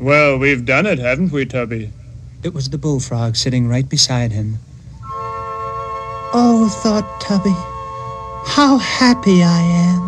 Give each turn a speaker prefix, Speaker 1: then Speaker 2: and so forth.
Speaker 1: Well, we've done it, haven't we, Tubby?
Speaker 2: It was the bullfrog sitting right beside him. "Oh," thought Tubby, "how happy I am."